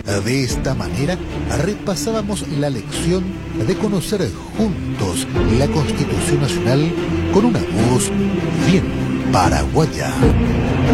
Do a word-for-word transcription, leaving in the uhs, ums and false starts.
De esta manera repasábamos la lección de conocer juntos la Constitución Nacional con una voz bien paraguaya.